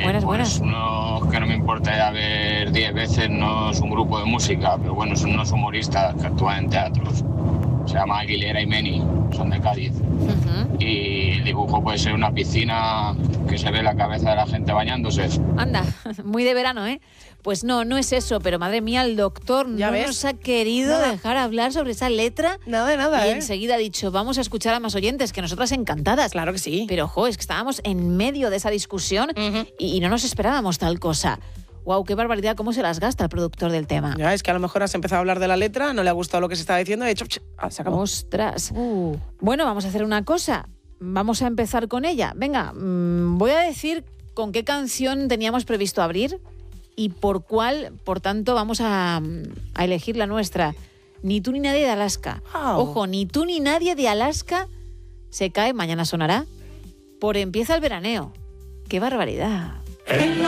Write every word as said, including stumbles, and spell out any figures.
buenas, pues buenas. uno que no me importa ya ver diez veces, no es un grupo de música, pero bueno, son unos humoristas que actúan en teatros. Se llama Aguilera y Meni, son de Cádiz. Uh-huh. Y el dibujo puede ser una piscina que se ve la cabeza de la gente bañándose. Anda, muy de verano, ¿eh? Pues no, no es eso, pero madre mía, el doctor ¿Ya no ves? nos ha querido Nada. dejar hablar sobre esa letra. Nada de nada, Y ¿eh? enseguida ha dicho, vamos a escuchar a más oyentes, que nosotras encantadas. Claro que sí. Pero, ojo, es que estábamos en medio de esa discusión Uh-huh. y, y no nos esperábamos tal cosa. Guau, qué barbaridad, cómo se las gasta el productor del tema. Ya, es que a lo mejor has empezado a hablar de la letra, no le ha gustado lo que se estaba diciendo, y de hecho, ah, se acabó. Ostras. Uh. Bueno, vamos a hacer una cosa. Vamos a empezar con ella. Venga, mmm, voy a decir con qué canción teníamos previsto abrir y por cuál, por tanto, vamos a, a elegir la nuestra. Ni tú ni nadie de Alaska. Wow. Ojo, ni tú ni nadie de Alaska se cae, mañana sonará, por Empieza el veraneo. ¡Qué barbaridad!